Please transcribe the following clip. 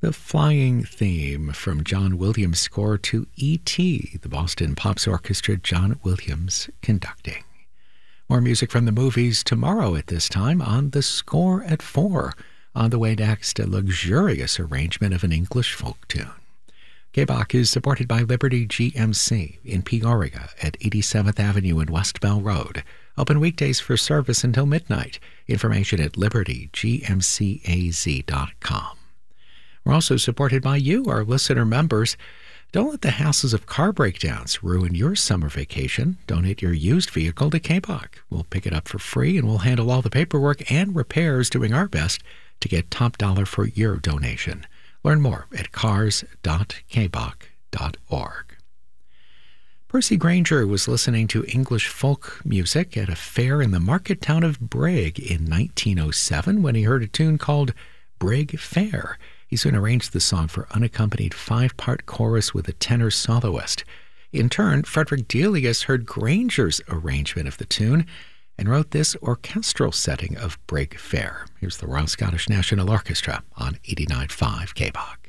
the flying theme from John Williams' score to E.T., the Boston Pops Orchestra, John Williams conducting. More music from the movies tomorrow at this time on The Score at 4. On the way next, a luxurious arrangement of an English folk tune. KBOC is supported by Liberty GMC in Peoria at 87th Avenue and West Bell Road. Open weekdays for service until midnight. Information at libertygmcaz.com. We're also supported by you, our listener members. Don't let the hassles of car breakdowns ruin your summer vacation. Donate your used vehicle to KBOC. We'll pick it up for free, and we'll handle all the paperwork and repairs, doing our best to get top dollar for your donation. Learn more at cars.kboc.org. Percy Grainger was listening to English folk music at a fair in the market town of Brigg in 1907 when he heard a tune called Brigg Fair. He soon arranged the song for unaccompanied 5-part chorus with a tenor soloist. In turn, Frederick Delius heard Grainger's arrangement of the tune and wrote this orchestral setting of Brigg Fair. Here's the Royal Scottish National Orchestra on 89.5 KBOC.